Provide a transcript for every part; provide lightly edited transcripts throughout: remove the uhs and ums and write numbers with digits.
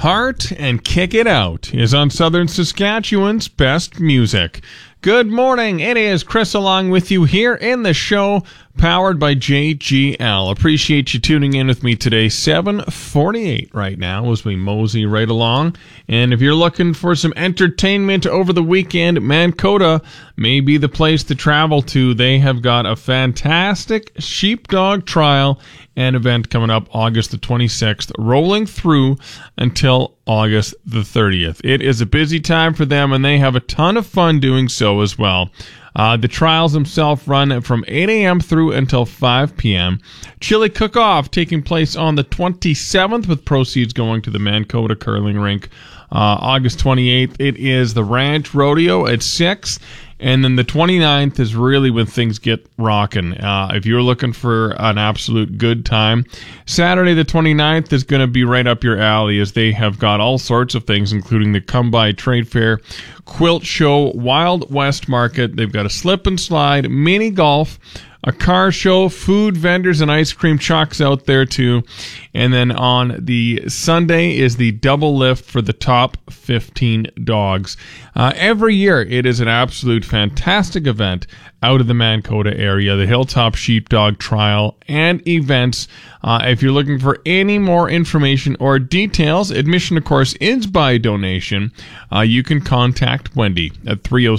Heart and Kick It Out is on Southern Saskatchewan's Best Music. Good morning. It is Chris along with you here in the show, powered by JGL. Appreciate you tuning in with me today. 7:48 right now as we mosey right along. And if you're looking for some entertainment over the weekend, Mankota may be the place to travel to. They have got a fantastic sheepdog trial and event coming up August the 26th, rolling through until August the 30th. It is a busy time for them, and they have a ton of fun doing so as well. The trials themselves run from 8 a.m. through until 5 p.m. Chili Cook-Off taking place on the 27th, with proceeds going to the Mankota Curling Rink. August 28th, it is the Ranch Rodeo at 6. And then the 29th is really when things get rocking. If you're looking for an absolute good time, Saturday the 29th is going to be right up your alley, as they have got all sorts of things, including the Come By Trade Fair, Quilt Show, Wild West Market. They've got a slip and slide, mini golf, a car show, food vendors, and ice cream trucks out there too. And then on the Sunday is the double lift for the top 15 dogs. Every year it is an absolute fantastic event out of the Mankota area, the Hilltop Sheepdog Trial and events. If you're looking for any more information or details, admission, of course, is by donation. You can contact Wendy at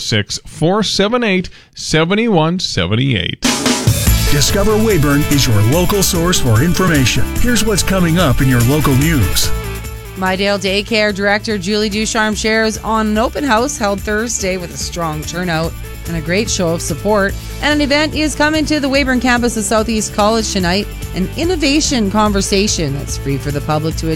306-478-7178. Discover Weyburn is your local source for information. Here's what's coming up in your local news. Mydale Daycare Director Julie Ducharme shares on an open house held Thursday with a strong turnout and a great show of support. And an event is coming to the Weyburn campus of Southeast College tonight, an innovation conversation that's free for the public to